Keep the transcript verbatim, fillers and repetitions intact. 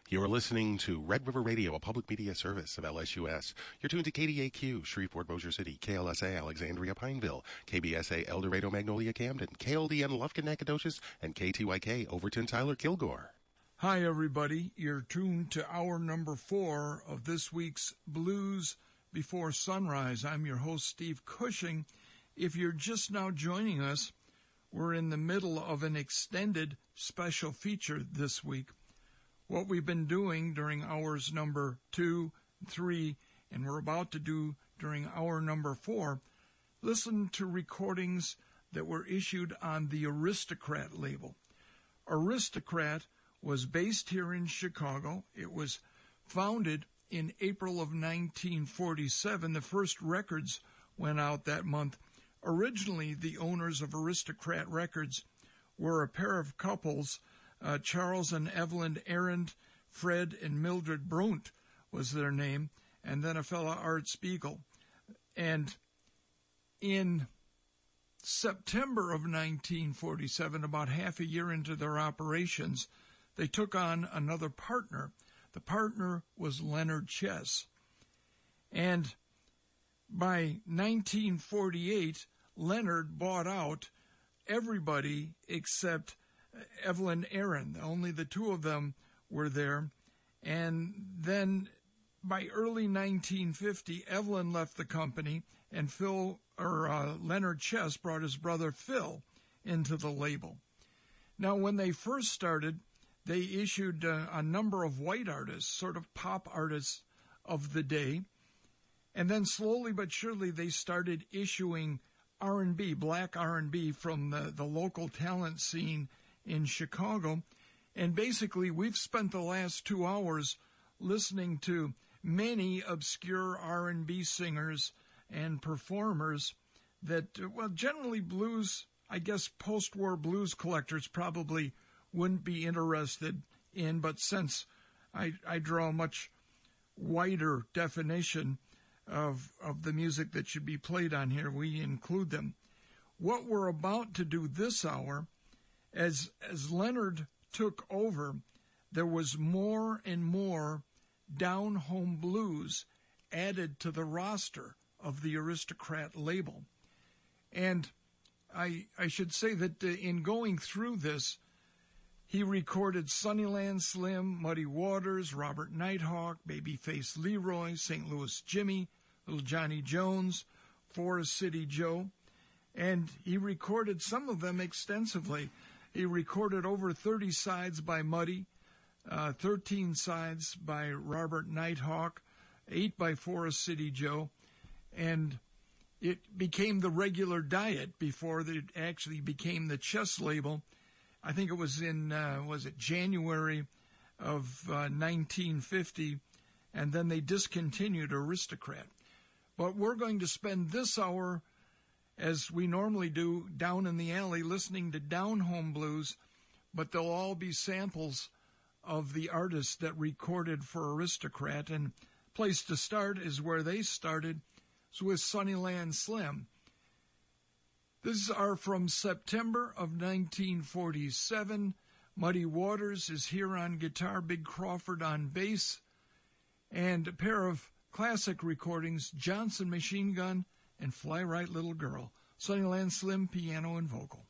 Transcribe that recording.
You are listening to Red River Radio, a public media service of L S U S. You're tuned to K D A Q, Shreveport, Bossier City, K L S A, Alexandria, Pineville, K B S A, El Dorado, Magnolia, Camden, K L D N, Lufkin, Nacogdoches, and K T Y K, Overton, Tyler, Kilgore. Hi, everybody. You're tuned to hour number four of this week's Blues Before Sunrise. I'm your host, Steve Cushing. If you're just now joining us, we're in the middle of an extended special feature this week. What we've been doing during hours number two, three, and we're about to do during hour number four, listen to recordings that were issued on the Aristocrat label. Aristocrat was based here in Chicago. It was founded in April of nineteen forty-seven. The first records went out that month. Originally, the owners of Aristocrat Records were a pair of couples, uh, Charles and Evelyn Arend, Fred and Mildred Brunt was their name, and then a fellow, Art Spiegel. And in September of nineteen forty-seven, about half a year into their operations, they took on another partner. The partner was Leonard Chess. And by nineteen forty-eight, Leonard bought out everybody except Evelyn Arend. Only the two of them were there. And then by early nineteen fifty, Evelyn left the company, and Phil or uh, Leonard Chess brought his brother Phil into the label. Now, when they first started, they issued uh, a number of white artists, sort of pop artists of the day. And then slowly but surely they started issuing R and B, black R and B from the, the local talent scene in Chicago. And basically we've spent the last two hours listening to many obscure R and B singers and performers that, well, generally blues, I guess post-war blues collectors probably wouldn't be interested in, but since I, I draw a much wider definition of of the music that should be played on here, we include them. What we're about to do this hour, as as Leonard took over, there was more and more down-home blues added to the roster of the Aristocrat label. And I I should say that uh, in going through this, he recorded Sunnyland Slim, Muddy Waters, Robert Nighthawk, Babyface Leroy, Saint Louis Jimmy, Little Johnny Jones, Forest City Joe, and he recorded some of them extensively. He recorded over thirty sides by Muddy, uh, thirteen sides by Robert Nighthawk, eight by Forest City Joe, and it became the regular diet before it actually became the Chess label. I think it was in, uh, was it January of uh, nineteen fifty, and then they discontinued Aristocrat. But we're going to spend this hour, as we normally do, down in the alley listening to down-home blues, but they'll all be samples of the artists that recorded for Aristocrat. And place to start is where they started, is with Sunnyland Slim. These are from September of nineteen forty-seven. Muddy Waters is here on guitar, Big Crawford on bass, and a pair of classic recordings, Johnson Machine Gun and Fly Right Little Girl. Sunnyland Slim, piano and vocal.